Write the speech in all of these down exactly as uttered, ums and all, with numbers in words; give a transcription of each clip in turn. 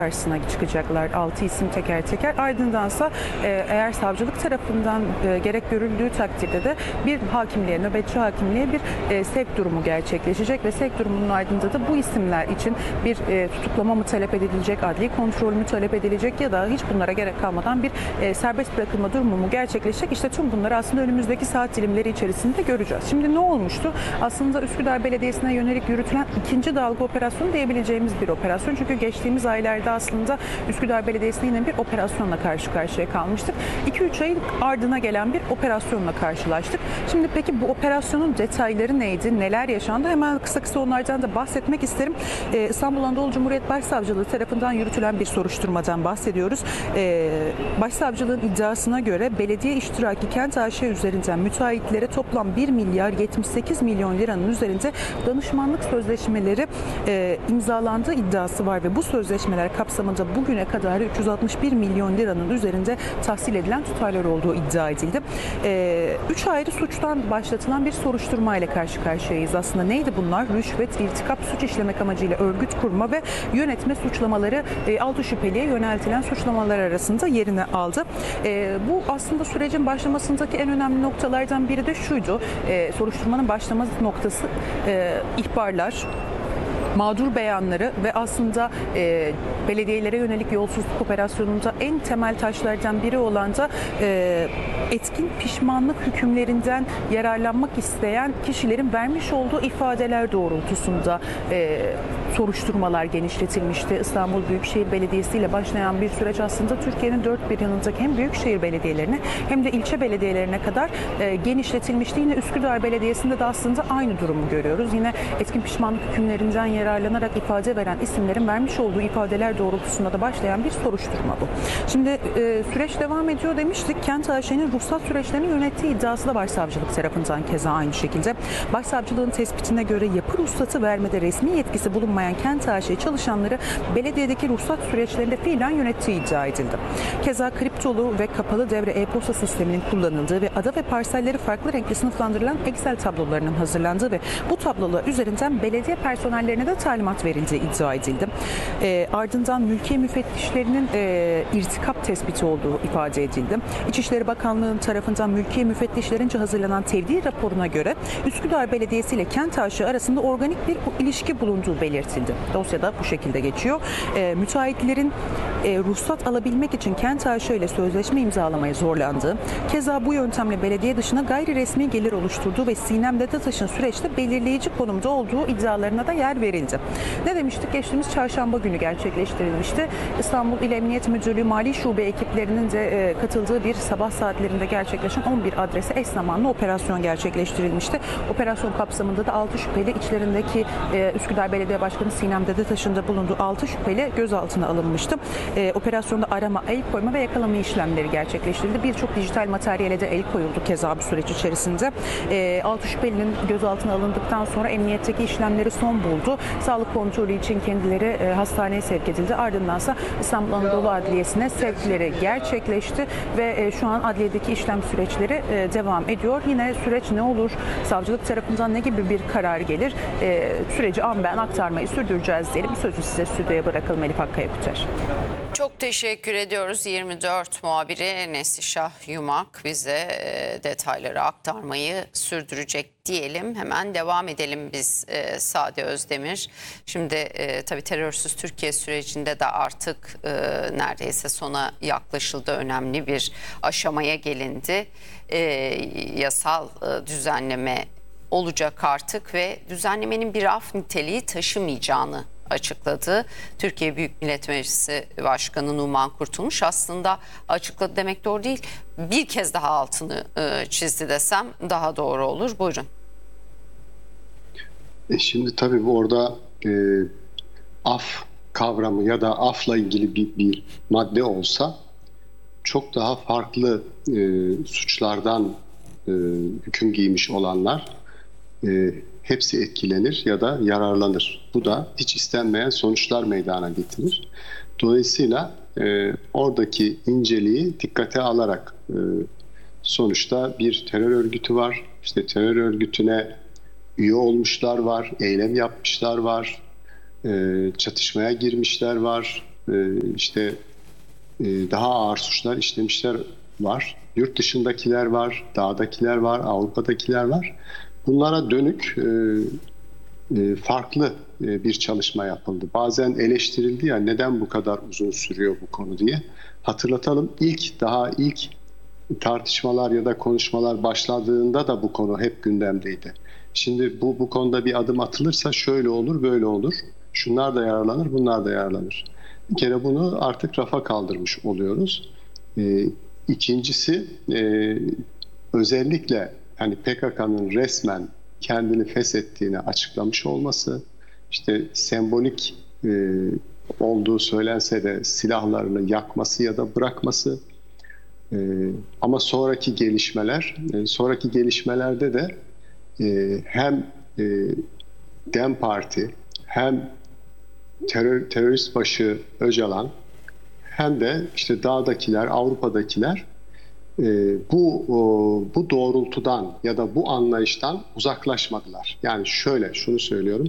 karşısına çıkacaklar altı isim teker teker. Ardındansa e, eğer savcılık tarafından e, gerek görüldüğü takdirde de bir hakimliğe, nöbetçi hakimliğe bir e, sevk durumu gerçekleşecek ve sevk durumunun ardında da bu isimler için bir e, tutuklama mı talep edilecek, adli kontrol mü talep edilecek ya da hiç bunlara gerek kalmadan bir e, serbest bırakılma durumu mu gerçekleşecek? İşte tüm bunları aslında önümüzdeki saat dilimleri içerisinde göreceğiz. Şimdi ne olmuştu? Aslında Üsküdar Belediyesi'ne yönelik yürütülen ikinci dalga operasyonu diyebileceğimiz bir operasyon. Çünkü geçtiğimiz aylarda aslında Üsküdar Belediyesi'ne yine bir operasyonla karşı karşıya kalmıştık. iki üç ayın ardına gelen bir operasyonla karşılaştık. Şimdi peki bu operasyonun detayları neydi? Neler yaşandı? Hemen kısa kısa onlardan da bahsetmek isterim. Ee, İstanbul Anadolu Cumhuriyet Başsavcılığı tarafından yürütülen bir soruşturmadan bahsediyoruz. Ee, Başsavcılığın iddiasına göre belediye iştiraki Kent A Ş üzerinden müteahhitlere toplam bir milyar yetmiş sekiz milyon liranın üzerinde danışmanlık sözleşmeleri e, imzalandığı iddiası var ve bu sözleşmeler kapsamında bugüne kadar üç yüz altmış bir milyon liranın üzerinde tahsil edilen tutarlar olduğu iddia edildi. E, üç ayrı suçtan başlatılan bir soruşturma ile karşı karşıyayız aslında. Neydi bunlar? Rüşvet, irtikap, suç işlemek amacıyla örgüt kurma ve yönetme suçlamaları e, altı şüpheliye yöneltilen suçlamalar arasında yerini aldı. E, bu aslında sürecin başlamasındaki en önemli noktalardan biri de şuydu. E, soruşturmanın başlama noktası e, ihbarlar, mağdur beyanları ve aslında e, belediyelere yönelik yolsuzluk operasyonunda en temel taşlardan biri olan da e, etkin pişmanlık hükümlerinden yararlanmak isteyen kişilerin vermiş olduğu ifadeler doğrultusunda e, soruşturmalar genişletilmişti. İstanbul Büyükşehir Belediyesi ile başlayan bir süreç aslında Türkiye'nin dört bir yanındaki hem büyükşehir belediyelerine hem de ilçe belediyelerine kadar e, genişletilmişti. Yine Üsküdar Belediyesi'nde de aslında aynı durumu görüyoruz. Yine etkin pişmanlık hükümlerinden yararlanarak ifade veren isimlerin vermiş olduğu ifadeler doğrultusunda da başlayan bir soruşturma bu. Şimdi e, süreç devam ediyor demiştik. Kent A Ş'nin ruhsat süreçlerini yönettiği iddiası da başsavcılık tarafından keza aynı şekilde. Başsavcılığın tespitine göre yapı ruhsatı vermede resmi yetkisi bulunmayan Kent A Ş çalışanları belediyedeki ruhsat süreçlerinde fiilen yönettiği iddia edildi. Keza kriptolu ve kapalı devre e-posta sisteminin kullanıldığı ve ada ve parselleri farklı renkli sınıflandırılan Excel tablolarının hazırlandığı ve bu tablolar üzerinden belediye personellerine de talimat verildiği iddia edildi. E, ardından mülkiye müfettişlerinin e, irtikap tespiti olduğu ifade edildi. İçişleri Bakanlığı tarafından mülkiye müfettişlerince hazırlanan tevdi raporuna göre Üsküdar Belediyesi ile Kent A Ş arasında organik bir ilişki bulunduğu belirtildi. Dosyada bu şekilde geçiyor. E, müteahhitlerin e, ruhsat alabilmek için Kent A Ş ile sözleşme imzalamaya zorlandığı, keza bu yöntemle belediye dışına gayri resmi gelir oluşturduğu ve Sinem Datataş'ın süreçte belirleyici konumda olduğu iddialarına da yer verildi. Ne demiştik? Geçtiğimiz çarşamba günü gerçekleştirilmişti. İstanbul İl Emniyet Müdürlüğü Mali Şube ekiplerinin de e, katıldığı bir sabah saatlerinde gerçekleşen on bir adrese eş zamanlı operasyon gerçekleştirilmişti. Operasyon kapsamında da altı şüpheli içlerindeki e, Üsküdar Belediye Başkanı Sinem Datataş'ın da bulunduğu altı şüpheli gözaltına alınmıştı. E, operasyonda arama, el koyma ve yakalama işlemleri gerçekleştirildi. Birçok dijital materyale de el koyuldu keza bu süreç içerisinde. E, altı şüphelinin gözaltına alındıktan sonra emniyetteki işlemleri son buldu. Sağlık kontrolü için kendileri e, hastaneye sevk edildi. Ardındansa İstanbul Anadolu Adliyesi'ne sevkleri gerçekleşti ve e, şu an adliyedeki işlem süreçleri e, devam ediyor. Yine süreç ne olur? Savcılık tarafından ne gibi bir karar gelir? E, süreci an ben aktarmayı sürdüreceğiz diyelim. Sözü size stüdyoya bırakalım Elif Hakkaya Kuter. Çok teşekkür ediyoruz. yirmi dört muhabiri Neslişah Yumak bize e, detayları aktarmayı sürdürecek diyelim. Hemen devam edelim biz e, Sade Özdemir. Şimdi e, tabii terörsüz Türkiye sürecinde de artık e, neredeyse sona yaklaşıldı. Önemli bir aşamaya gelindi. E, yasal e, düzenleme olacak artık ve düzenlemenin bir af niteliği taşımayacağını açıkladı. Türkiye Büyük Millet Meclisi Başkanı Numan Kurtulmuş aslında açıkladı demek doğru değil. Bir kez daha altını e, çizdi desem daha doğru olur. Buyurun. E şimdi tabii bu orada e, af kavramı ya da afla ilgili bir, bir madde olsa çok daha farklı e, suçlardan e, hüküm giymiş olanlar e, hepsi etkilenir ya da yararlanır. Bu da hiç istenmeyen sonuçlar meydana getirir. Dolayısıyla e, oradaki inceliği dikkate alarak e, sonuçta bir terör örgütü var. İşte terör örgütüne üye olmuşlar var, eylem yapmışlar var, e, çatışmaya girmişler var, e, işte e, daha ağır suçlar işlemişler var. Yurt dışındakiler var, dağdakiler var, Avrupa'dakiler var. Bunlara dönük e, e, farklı e, bir çalışma yapıldı. Bazen eleştirildi ya, neden bu kadar uzun sürüyor bu konu diye. Hatırlatalım, ilk daha ilk tartışmalar ya da konuşmalar başladığında da bu konu hep gündemdeydi. Şimdi bu bu konuda bir adım atılırsa şöyle olur, böyle olur. Şunlar da yararlanır, bunlar da yararlanır. Bir kere bunu artık rafa kaldırmış oluyoruz. Ee, ikincisi e, özellikle hani P K K'nın resmen kendini feshettiğini açıklamış olması, işte sembolik e, olduğu söylense de silahlarını yakması ya da bırakması. Ee, ama sonraki gelişmeler, e, sonraki gelişmelerde de e, hem e, DEM Parti hem terör, terörist başı Öcalan hem de işte dağdakiler, Avrupa'dakiler e, bu o, bu doğrultudan ya da bu anlayıştan uzaklaşmadılar. Yani şöyle, şunu söylüyorum,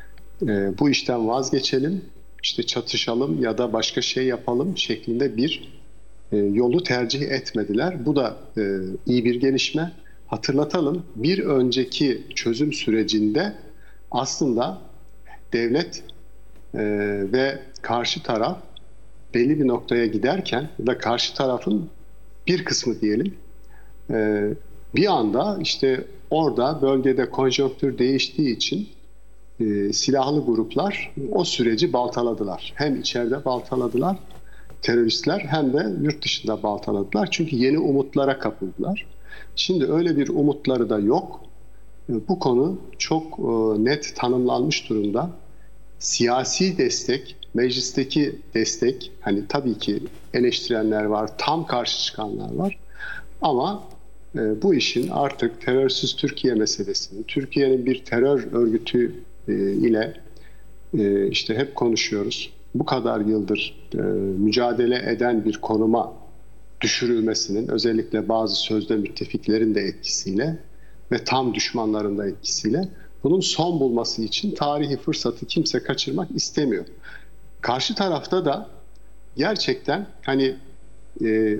e, bu işten vazgeçelim, işte çatışalım ya da başka şey yapalım şeklinde bir E, yolu tercih etmediler. Bu da e, iyi bir gelişme. Hatırlatalım, bir önceki çözüm sürecinde aslında devlet e, ve karşı taraf belli bir noktaya giderken ya da karşı tarafın bir kısmı diyelim e, bir anda işte orada bölgede konjonktür değiştiği için e, silahlı gruplar o süreci baltaladılar. Hem içeride baltaladılar teröristler, hem de yurt dışında baltaladılar. Çünkü yeni umutlara kapıldılar. Şimdi öyle bir umutları da yok. Bu konu çok net tanımlanmış durumda. Siyasi destek, meclisteki destek, hani tabii ki eleştirenler var, tam karşı çıkanlar var. Ama bu işin artık terörsüz Türkiye meselesini, Türkiye'nin bir terör örgütü ile işte hep konuşuyoruz, bu kadar yıldır e, mücadele eden bir konuma düşürülmesinin, özellikle bazı sözde müttefiklerin de etkisiyle ve tam düşmanların da etkisiyle bunun son bulması için tarihi fırsatı kimse kaçırmak istemiyor. Karşı tarafta da gerçekten hani e,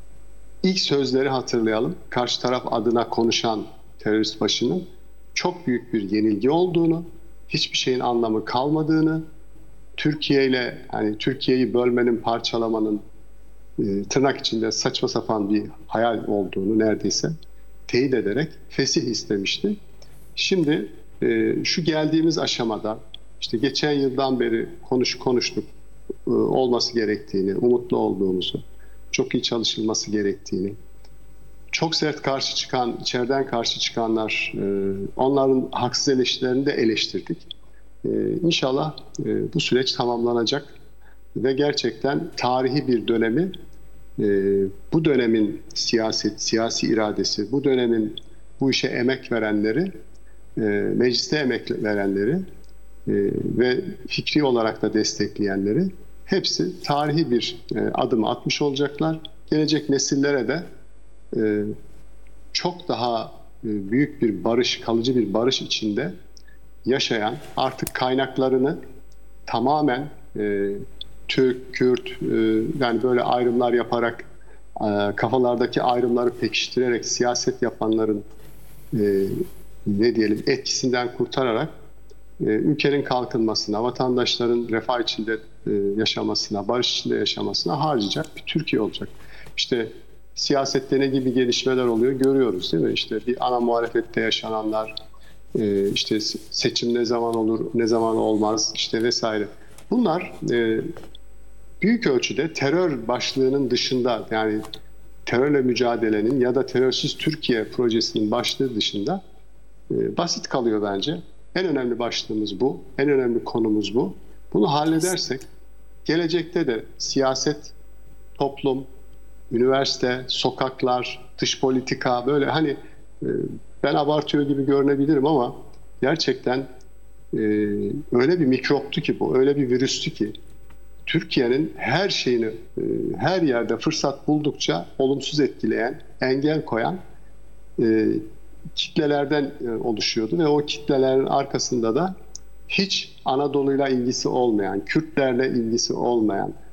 ilk sözleri hatırlayalım. Karşı taraf adına konuşan terörist başının çok büyük bir yenilgi olduğunu, hiçbir şeyin anlamı kalmadığını, Türkiye ile hani Türkiye'yi bölmenin, parçalamanın e, tırnak içinde saçma sapan bir hayal olduğunu neredeyse teyit ederek fesih istemişti. Şimdi e, şu geldiğimiz aşamada işte geçen yıldan beri konuş konuştuk e, olması gerektiğini, umutlu olduğumuzu, çok iyi çalışılması gerektiğini, çok sert karşı çıkan, içeriden karşı çıkanlar, e, onların haksız eleştirilerini de eleştirdik. Ee, İnşallah e, bu süreç tamamlanacak ve gerçekten tarihi bir dönemi, e, bu dönemin siyaset, siyasi iradesi, bu dönemin bu işe emek verenleri, e, mecliste emek verenleri e, ve fikri olarak da destekleyenleri hepsi tarihi bir e, adım atmış olacaklar. Gelecek nesillere de e, çok daha e, büyük bir barış, kalıcı bir barış içinde yaşayan, artık kaynaklarını tamamen e, Türk, Kürt, e, yani böyle ayrımlar yaparak, e, kafalardaki ayrımları pekiştirerek siyaset yapanların e, ne diyelim etkisinden kurtararak e, ülkenin kalkınmasına, vatandaşların refah içinde e, yaşamasına, barış içinde yaşamasına harcayacak bir Türkiye olacak. İşte siyasette ne gibi gelişmeler oluyor görüyoruz, değil mi? İşte bir ana muhalefette yaşananlar, Ee, işte seçim ne zaman olur, ne zaman olmaz, işte vesaire. Bunlar e, büyük ölçüde terör başlığının dışında, yani terörle mücadelenin ya da terörsüz Türkiye projesinin başlığı dışında e, basit kalıyor bence. En önemli başlığımız bu, en önemli konumuz bu. Bunu halledersek gelecekte de siyaset, toplum, üniversite, sokaklar, dış politika, böyle hani e, ben abartıyor gibi görünebilirim ama gerçekten e, öyle bir mikroptu ki bu, öyle bir virüstü ki Türkiye'nin her şeyini, e, her yerde fırsat buldukça olumsuz etkileyen, engel koyan e, kitlelerden e, oluşuyordu ve o kitlelerin arkasında da hiç Anadolu'yla ilgisi olmayan, Kürtlerle ilgisi olmayan,